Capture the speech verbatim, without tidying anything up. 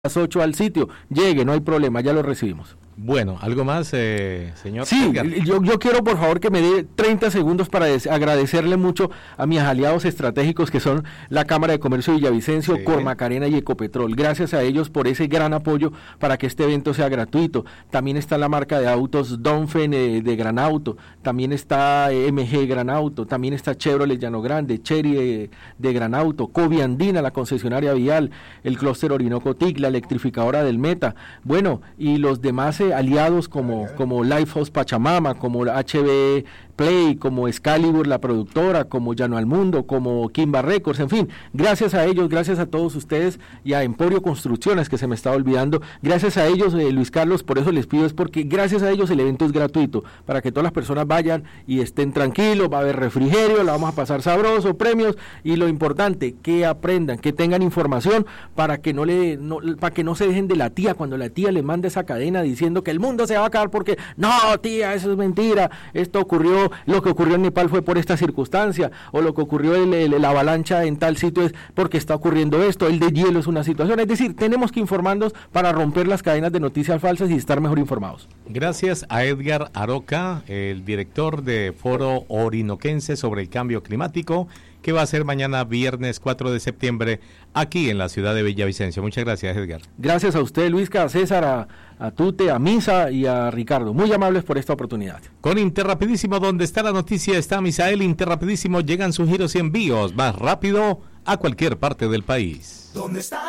las ocho al sitio, llegue, no hay problema, ya lo recibimos. Bueno, ¿algo más, eh, señor? Sí, yo, yo quiero por favor que me dé treinta segundos para des- agradecerle mucho a mis aliados estratégicos que son la Cámara de Comercio de Villavicencio, sí. Cormacarena y Ecopetrol. Gracias a ellos por ese gran apoyo para que este evento sea gratuito. También está la marca de autos Donfen eh, de Gran Auto, también está eh, M G Gran Auto, también está Chevrolet Llano Grande, Chery de, de Gran Auto, Covi Andina, la concesionaria vial, el clúster Orinoco T I C, la electrificadora del Meta, bueno, y los demás eh, aliados como, como Lifehouse Pachamama, como H B Play, como Excalibur la productora, como Llano al Mundo, como Kimba Records, en fin, gracias a ellos, gracias a todos ustedes y a Emporio Construcciones, que se me estaba olvidando, gracias a ellos, eh, Luis Carlos, por eso les pido, es porque gracias a ellos el evento es gratuito, para que todas las personas vayan y estén tranquilos, va a haber refrigerio, la vamos a pasar sabroso, premios, y lo importante, que aprendan, que tengan información, para que no le, no, para que no se dejen de la tía, cuando la tía le manda esa cadena diciendo que el mundo se va a acabar porque, no tía, eso es mentira, esto ocurrió, lo que ocurrió en Nepal fue por esta circunstancia, o lo que ocurrió en el, el, la avalancha en tal sitio es porque está ocurriendo esto, el de hielo es una situación, es decir, tenemos que informarnos para romper las cadenas de noticias falsas y estar mejor informados. Gracias a Edgar Aroca, el director de Foro Orinoquense sobre el Cambio Climático, que va a ser mañana viernes cuatro de septiembre aquí en la ciudad de Villavicencio. Muchas gracias, Edgar. Gracias a usted, Luisca, a César, a, a Tute, a Misa y a Ricardo. Muy amables por esta oportunidad. Con Interrapidísimo, donde está la noticia, está Misael. Interrapidísimo, llegan sus giros y envíos más rápido a cualquier parte del país. ¿Dónde está?